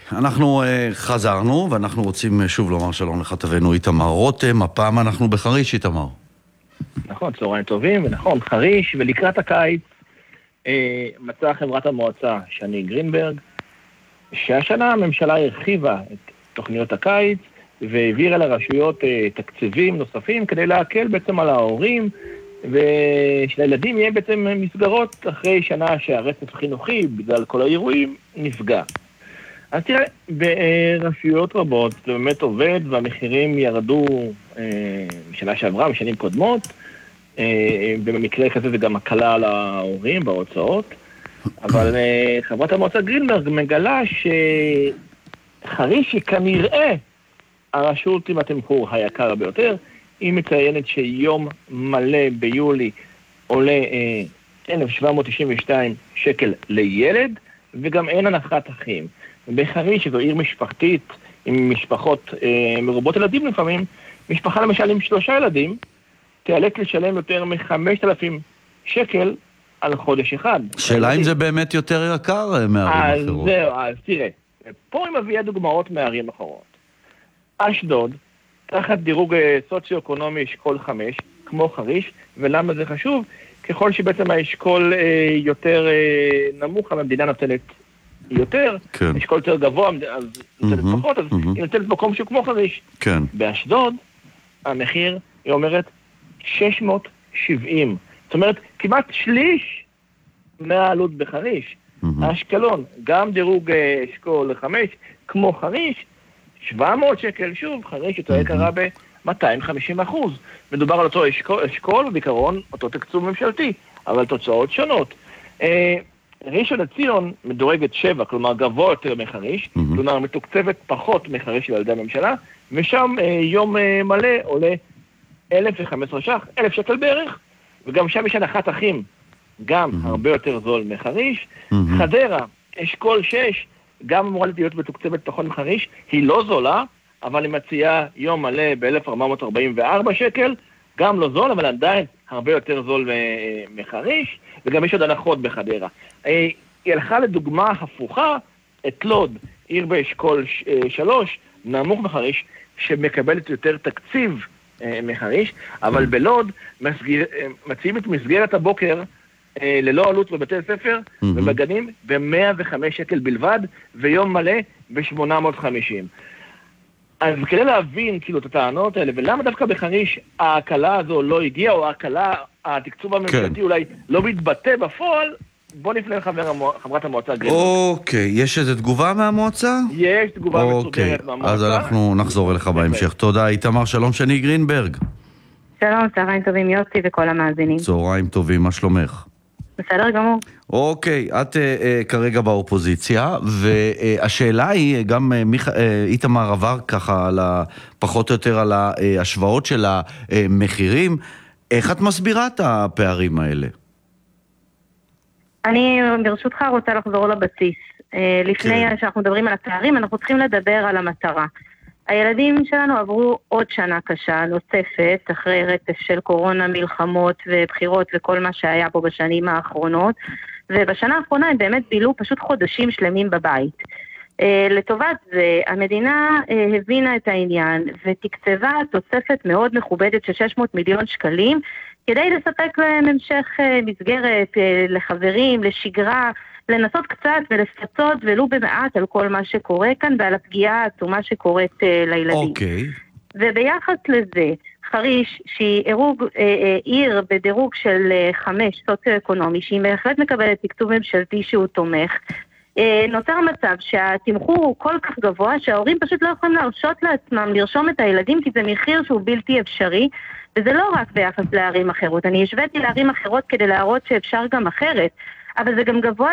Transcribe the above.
אנחנו חזרנו, ואנחנו רוצים שוב לומר שלום לכתבנו איתמר רותם. הפעם אנחנו בחריש, איתמר. נכון, צהריים טובים, ונכון, חריש, ולקראת הקיץ מצאה חברת המועצה שני גרינברג, שהשנה הממשלה הרחיבה את תוכניות הקיץ, והעבירה לרשויות תקציבים נוספים, כדי להקל בעצם על ההורים, ושלילדים יהיה בעצם מסגרות אחרי שנה שהרצף החינוכי, בגלל כל האירועים, נפגע. אז תראה, ברשויות רבות זה באמת עובד, והמחירים ירדו משנה שעברה, משנים קודמות, במקרה כזה זה גם הקלה על ההורים בהוצאות, אבל חברת המועצה גרינברג מגלה שחריש היא כנראה הרשות עם התמחור היקר ביותר. היא מציינת שיום מלא ביולי עולה 1,792 שקל לילד, וגם אין הנחת אחים. בחריש, שזו עיר משפחתית עם משפחות מרובות ילדים לפעמים, משפחה למשל עם 3 ילדים, תיאלץ לשלם יותר מ-5,000 שקל על חודש אחד. שאלה אם זה באמת יותר יקר מערים אחרות. אז תראה, פה היא מביאה דוגמאות מערים אחרות. אשדוד, תחת דירוג סוציו-אקונומי אשכול 5, כמו חריש, ולמה זה חשוב? ככל שבעצם האשכול יותר נמוך, המדינה נותנת יותר, כן. אשכול יותר גבוה, אז נותנת פחות, אז היא נותנת מקום שהוא כמו חריש. כן. באשדוד, המחיר, היא אומרת, 670. זאת אומרת, כמעט שליש מהעלות בחריש. אשקלון, גם דירוג אשכול 5, כמו חריש, 700 שקל, שוב, חריש יותר יקרה ב-250%. מדובר על אותו אשכול, ובעיקרון אותו תקצוב ממשלתי, אבל תוצאות שונות. ראשון לציון מדורגת 7, כלומר גבוה יותר מחריש, כלומר מתוקצבת פחות מחריש על ידי הממשלה, ושם יום מלא עולה 1,015 ש"ח, 1,000 שקל בערך, וגם שם יש הנחת אחים, גם הרבה יותר זול מחריש. חדרה, אשכול 6, גם אמורה להיות מתוקצבת פחות מחריש, היא לא זולה, אבל היא מציעה יום מלא ב-1,444 שקל, גם לא זול, אבל עדיין הרבה יותר זול מחריש, וגם יש עוד הנחות בחדרה. היא הלכה לדוגמה הפוכה, את לוד, עיר באשכול 3, נמוך מחריש, שמקבלת יותר תקציב מחריש, אבל בלוד מציעים את מסגרת הבוקר ללא עלות בבתי ספר ובגנים ב-105 שקל בלבד, ויום מלא ב-850. אז כדי להבין כאילו את הטענות האלה, ולמה דווקא בחריש ההקלה הזו לא הגיעה, או התקצוב הממשלתי אולי לא מתבטא בפועל, בוא נפנה לחברת המועצה גרינברג. אוקיי, יש איזו תגובה מהמועצה? יש תגובה מסודרת מהמועצה. אז אנחנו נחזור אליך בהמשך. תודה, איתמר, שלום שני גרינברג. שלום, צהריים טובים יוסי וכל המאזינים. צהריים טובים, מה שלומך? בסדר גמור. אוקיי, את כרגע באופוזיציה, והשאלה היא, גם איתמר עבר ככה פחות או יותר על ההשוואות של המחירים, איך את מסבירה את הפערים האלה? אני ברשותך רוצה לחזור לבסיס. לפני שאנחנו מדברים על הפערים, אנחנו צריכים לדבר על המטרה. הילדים שלנו עברו עוד שנה קשה, נוספת, אחרי רצף של קורונה, מלחמות ובחירות וכל מה שהיה פה בשנים האחרונות, ובשנה האחרונה הם באמת בילו פשוט חודשים שלמים בבית. לטובת זה, המדינה הבינה את העניין ותקצבה תוספת מאוד מכובדת של 600 מיליון שקלים, כדי לספק להם המשך מסגרת לחברים, לשגרה, לנסות קצת ולפצות ולו במעט על כל מה שקורה כאן ועל הפגיעה העצומה שקורית לילדים. אוקיי. וביחס לזה, חריש, שהיא עיר בדירוג של 5 סוציו-אקונומי, שהיא בהחלט מקבלת תקצוב ממשלתי שהוא תומך, נוצר מצב שהתמחור הוא כל כך גבוה שההורים פשוט לא יכולים להרשות לעצמם לרשום את הילדים, כי זה מחיר שהוא בלתי אפשרי, וזה לא רק ביחס לערים אחרות. אני השוויתי לערים אחרות כדי להראות שאפשר גם אחרת, אבל זה גם גבוה